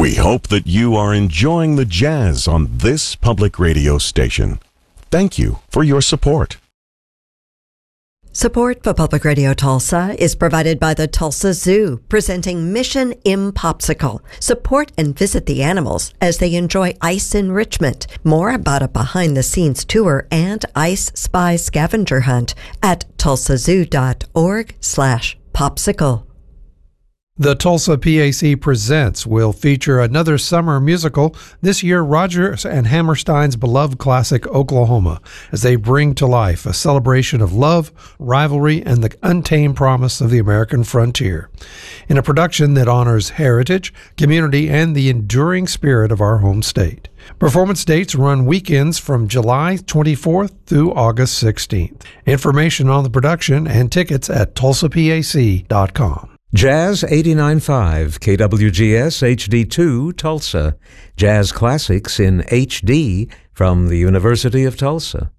We hope that you are enjoying the jazz on this public radio station. Thank you for your support. Support for Public Radio Tulsa is provided by the Tulsa Zoo, presenting Mission Impopsicle. Support and visit the animals as they enjoy ice enrichment. More about a behind-the-scenes tour and Ice Spy scavenger hunt at tulsazoo.org/popsicle. The Tulsa PAC Presents will feature another summer musical, this year Rodgers and Hammerstein's beloved classic Oklahoma, as they bring to life a celebration of love, rivalry, and the untamed promise of the American frontier. In a production that honors heritage, community, and the enduring spirit of our home state. Performance dates run weekends from July 24th through August 16th. Information on the production and tickets at tulsapac.com. Jazz 89.5 KWGS HD2 Tulsa. Jazz classics in HD from the University of Tulsa.